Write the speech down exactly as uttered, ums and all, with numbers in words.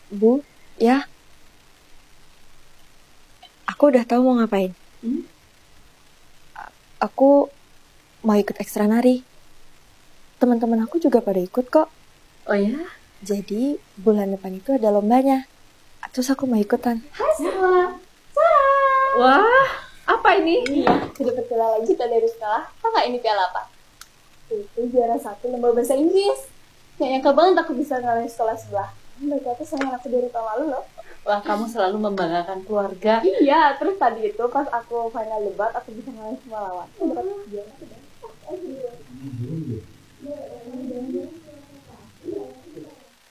Bu, ya, aku udah tahu mau ngapain. Hmm? Aku mau ikut ekstra nari. Teman-teman aku juga pada ikut kok. Oh ya? Jadi bulan depan itu ada lombanya. Terus aku mau ikutan. Hai semua. Sarah. Wah, apa ini? Iya, dapat piala lagi kita dari sekolah. Tahu nggak ini piala apa? Itu juara satu lomba bahasa Inggris. Nggak nyangka banget aku bisa ngalahin sekolah sebelah. Mereka tuh sama aku dari tahun lalu loh. Wah, kamu selalu membanggakan keluarga. Iya, terus tadi itu pas aku final debat aku bisa ngalahin semua lawan. Aku dapat juara.